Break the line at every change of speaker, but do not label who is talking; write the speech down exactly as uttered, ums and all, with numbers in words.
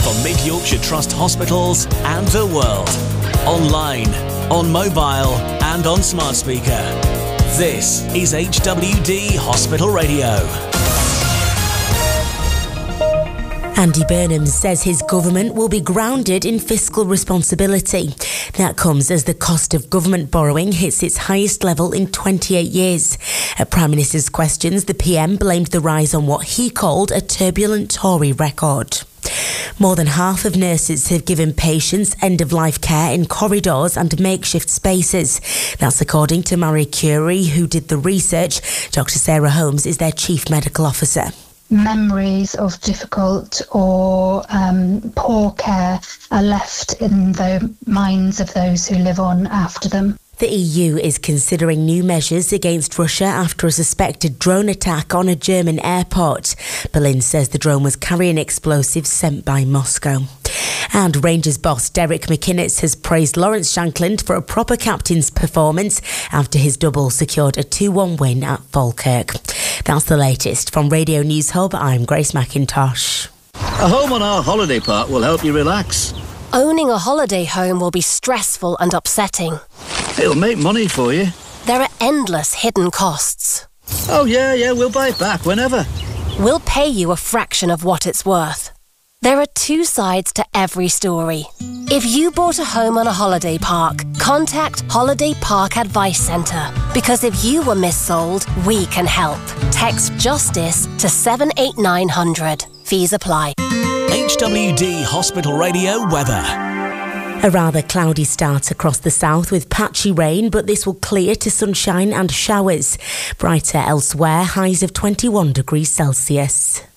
for Mid Yorkshire Trust hospitals and the world. Online, on mobile and on smart speaker. This is H W D Hospital Radio.
Andy Burnham says his government will be grounded in fiscal responsibility. That comes as the cost of government borrowing hits its highest level in twenty-eight years. At Prime Minister's questions, the P M blamed the rise on what he called a turbulent Tory record. More than half of nurses have given patients end-of-life care in corridors and makeshift spaces. That's according to Marie Curie, who did the research. Doctor Sarah Holmes is their Chief Medical Officer.
Memories of difficult or um, poor care are left in the minds of those who live on after them.
The E U is considering new measures against Russia after a suspected drone attack on a German airport. Berlin says the drone was carrying explosives sent by Moscow. And Rangers boss Derek McInnes has praised Lawrence Shankland for a proper captain's performance after his double secured a two one win at Falkirk. That's the latest. From Radio News Hub, I'm Grace McIntosh.
A home on our holiday park will help you relax.
Owning a holiday home will be stressful and upsetting.
It'll make money for you.
There are endless hidden costs.
Oh yeah, yeah, we'll buy it back whenever.
We'll pay you a fraction of what it's worth. There are two sides to every story. If you bought a home on a holiday park, contact Holiday Park Advice Centre. Because if you were missold, we can help. Text JUSTICE to seven eight nine hundred. Fees apply.
H W D Hospital Radio weather.
A rather cloudy start across the south with patchy rain, but this will clear to sunshine and showers. Brighter elsewhere, highs of twenty-one degrees Celsius.